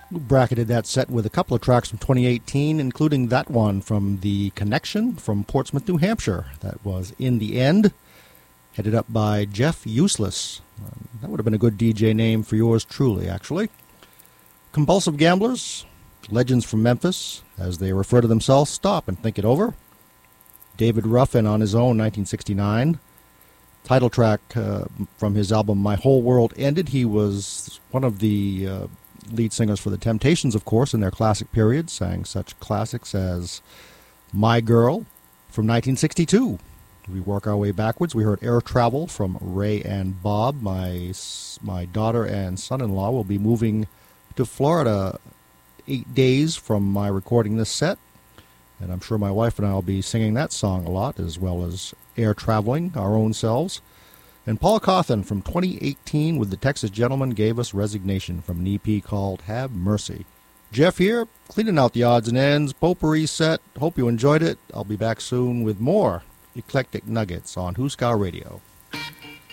We bracketed that set with a couple of tracks from 2018, including that one from The Connection from Portsmouth, New Hampshire. That was In the End, headed up by Jeff Useless. That would have been a good DJ name for yours truly, actually. Compulsive Gamblers, Legends from Memphis, as they refer to themselves. Stop and think it over. David Ruffin on his own, 1969. Title track from his album My Whole World Ended. He was one of the lead singers for the Temptations, of course, in their classic period, sang such classics as My Girl from 1962. We work our way backwards. We heard Air Travel from Ray and Bob. My daughter and son-in-law will be moving to Florida 8 days from my recording this set, and I'm sure my wife and I will be singing that song a lot, as well as Air Traveling, our own selves. And Paul Cawthon from 2018 with the Texas Gentleman gave us Resignation from an EP called Have Mercy. Jeff here, cleaning out the odds and ends, potpourri set. Hope you enjoyed it. I'll be back soon with more Eclectic Nuggets on Huskar Radio.